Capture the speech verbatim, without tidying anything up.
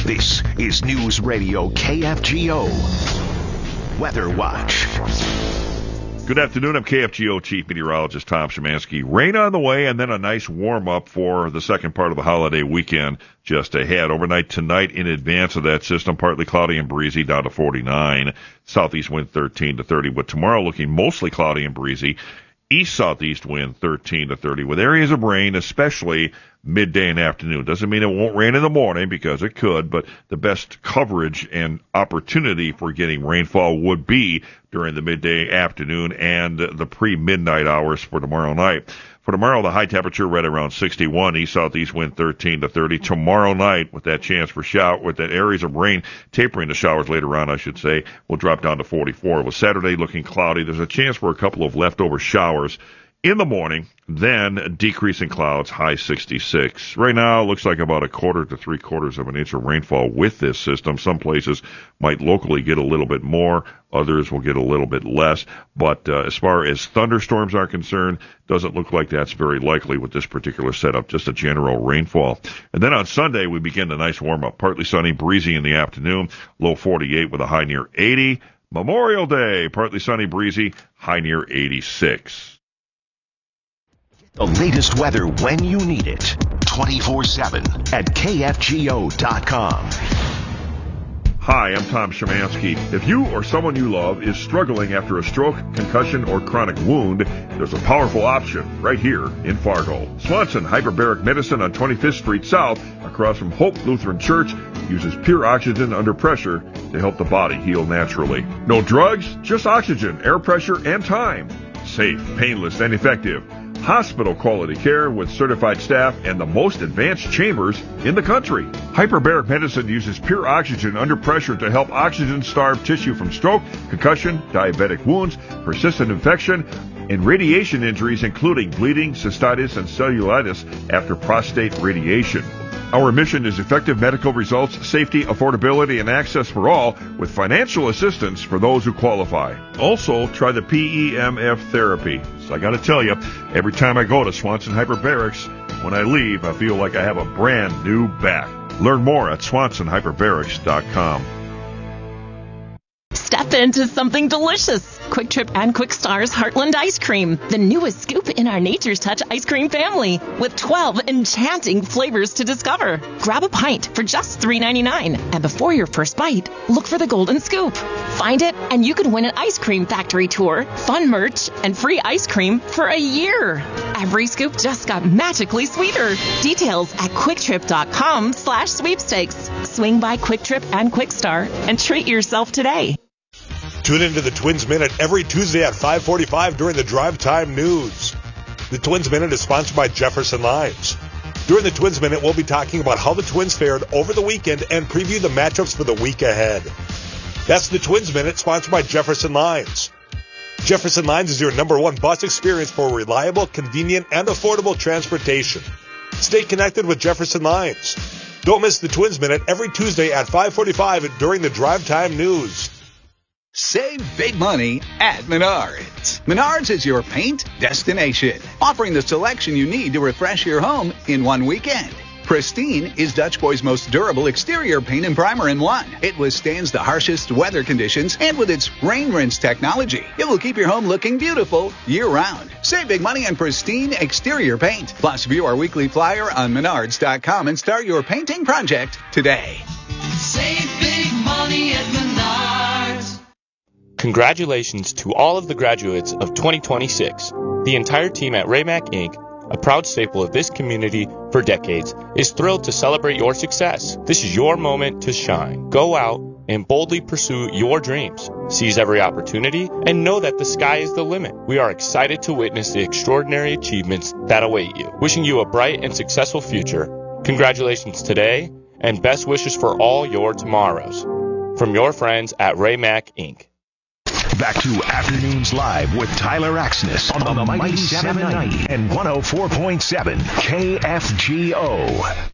This is News Radio K F G O Weather Watch. Good afternoon. I'm K F G O Chief Meteorologist Tom Szymanski. Rain on the way and then a nice warm-up for the second part of the holiday weekend just ahead. Overnight tonight in advance of that system, partly cloudy and breezy down to forty-nine. Southeast wind thirteen to thirty. But tomorrow looking mostly cloudy and breezy. East-southeast wind thirteen to thirty with areas of rain, especially midday and afternoon. Doesn't mean it won't rain in the morning, because it could, but the best coverage and opportunity for getting rainfall would be during the midday, afternoon, and the pre-midnight hours for tomorrow night. For tomorrow, the high temperature right around sixty-one, east-southeast wind thirteen to thirty. Tomorrow night, with that chance for shower, with that areas of rain, tapering to showers later on, I should say, will drop down to forty-four. With Saturday looking cloudy, there's a chance for a couple of leftover showers in the morning, then decreasing clouds, high sixty-six. Right now, it looks like about a quarter to three quarters of an inch of rainfall with this system. Some places might locally get a little bit more. Others will get a little bit less. But uh, as far as thunderstorms are concerned, doesn't look like that's very likely with this particular setup, just a general rainfall. And then on Sunday, we begin the nice warm-up. Partly sunny, breezy in the afternoon, low forty-eight with a high near eighty. Memorial Day, partly sunny, breezy, high near eighty-six. The latest weather when you need it, twenty-four seven at K F G O dot com. Hi, I'm Tom Szymanski. If you or someone you love is struggling after a stroke, concussion, or chronic wound, there's a powerful option right here in Fargo. Swanson Hyperbaric Medicine on twenty-fifth Street South, across from Hope Lutheran Church, uses pure oxygen under pressure to help the body heal naturally. No drugs, just oxygen, air pressure, and time. Safe, painless, and effective. Hospital-quality care with certified staff and the most advanced chambers in the country. Hyperbaric Medicine uses pure oxygen under pressure to help oxygen-starved tissue from stroke, concussion, diabetic wounds, persistent infection, and radiation injuries, including bleeding, cystitis, and cellulitis after prostate radiation. Our mission is effective medical results, safety, affordability, and access for all, with financial assistance for those who qualify. Also, try the P E M F therapy. So I got to tell you, every time I go to Swanson Hyperbarics, when I leave, I feel like I have a brand new back. Learn more at swanson hyperbarics dot com. Step into something delicious. Quick Trip and Quick Star's Heartland Ice Cream, the newest scoop in our Nature's Touch ice cream family, with twelve enchanting flavors to discover. Grab a pint for just three ninety-nine, and before your first bite, look for the golden scoop. Find it, and you can win an ice cream factory tour, fun merch, and free ice cream for a year. Every scoop just got magically sweeter. Details at quicktrip.com slash sweepstakes. Swing by Quick Trip and Quick Star and treat yourself today. Tune into the Twins Minute every Tuesday at five forty-five during the Drive Time News. The Twins Minute is sponsored by Jefferson Limes. During the Twins Minute, we'll be talking about how the Twins fared over the weekend and preview the matchups for the week ahead. That's the Twins Minute, sponsored by Jefferson Limes. Jefferson Limes is your number one bus experience for reliable, convenient, and affordable transportation. Stay connected with Jefferson Limes. Don't miss the Twins Minute every Tuesday at five forty-five during the Drive Time News. Save big money at Menards. Menards is your paint destination, offering the selection you need to refresh your home in one weekend. Pristine is Dutch Boy's most durable exterior paint and primer in one. It withstands the harshest weather conditions, and with its rain rinse technology, it will keep your home looking beautiful year-round. Save big money on Pristine exterior paint. Plus, view our weekly flyer on menards dot com and start your painting project today. Save big money at Menards. Congratulations to all of the graduates of twenty twenty-six. The entire team at Raymac Incorporated, a proud staple of this community for decades, is thrilled to celebrate your success. This is your moment to shine. Go out and boldly pursue your dreams. Seize every opportunity and know that the sky is the limit. We are excited to witness the extraordinary achievements that await you. Wishing you a bright and successful future. Congratulations today, and best wishes for all your tomorrows. From your friends at Raymac Incorporated. Back to Afternoons Live with Tyler Axness on the Mighty seven ninety and one oh four point seven K F G O.